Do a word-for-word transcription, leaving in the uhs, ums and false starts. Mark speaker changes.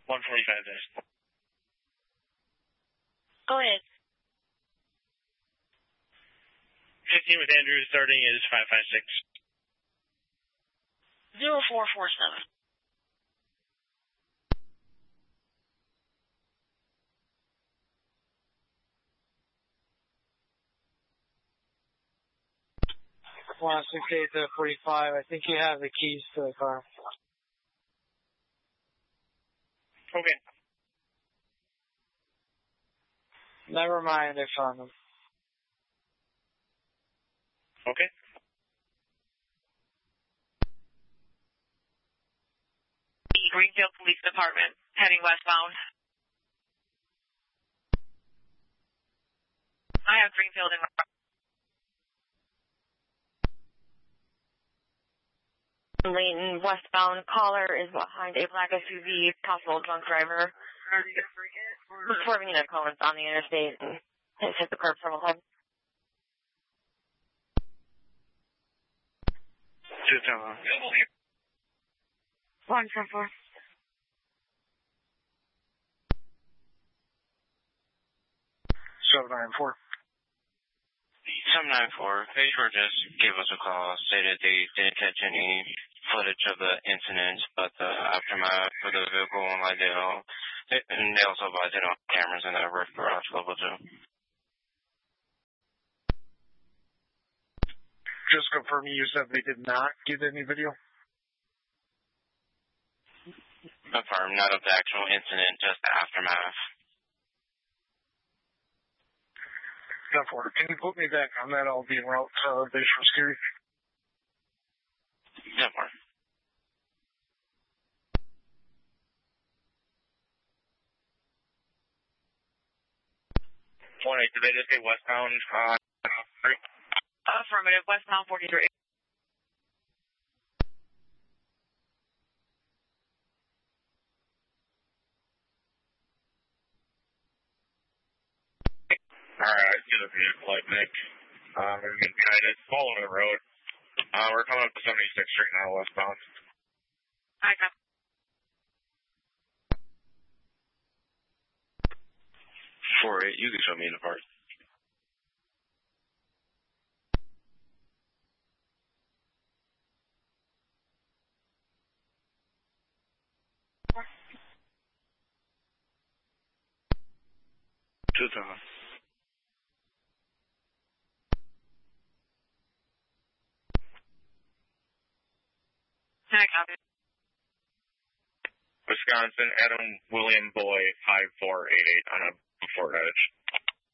Speaker 1: one forty-five dash.
Speaker 2: Go ahead.
Speaker 1: fifteen with Andrew, starting is five five six.
Speaker 2: zero four four seven.
Speaker 3: one sixty-eight to forty-five. I think you have the keys to the car.
Speaker 1: Okay.
Speaker 3: Never mind, I found them.
Speaker 1: Okay.
Speaker 2: The Greenfield Police Department, heading westbound. I have Greenfield in. Layton, westbound. Caller is behind a black S U V, possible drunk driver. Swerving into cones on the interstate and has hit the curb several times.
Speaker 1: Two seven.
Speaker 2: One seven four.
Speaker 3: seven nine four.
Speaker 4: seven nine four. Pager just gave us a call, stated they didn't catch any footage of the incident, but the aftermath for the vehicle on Lydale, and they also advised it on cameras in the roof garage level two.
Speaker 3: Just confirming, you said they did not get any video?
Speaker 4: Confirm, not of the actual incident, just the aftermath.
Speaker 3: ten four. Can you put me back on that? I'll be en route to base for security.
Speaker 4: ten four.
Speaker 1: one eight, did they just say westbound? Uh, three?
Speaker 2: Affirmative, westbound forty-three.
Speaker 1: Alright, I see the vehicle light, Nick. Um, we're getting guided, following the road. Uh, we're coming up to seventy-sixth Street now, westbound.
Speaker 2: I got.
Speaker 4: four eight, you can show me the part.
Speaker 1: Two seven.
Speaker 2: I copy.
Speaker 1: Wisconsin, Adam William Boy, five four eight eight on a Ford Edge.